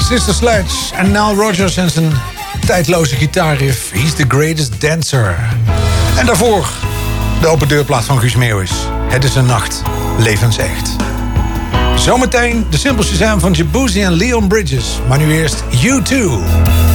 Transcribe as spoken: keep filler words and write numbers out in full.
Sister Sledge en Nile Rodgers en zijn tijdloze gitaarriff. He's the greatest dancer. En daarvoor de open deurplaat van Guus Meeuwis. Het is een nacht, levensecht. Zometeen de Simple Shazam van Jabouzi en Leon Bridges. Maar nu eerst U twee.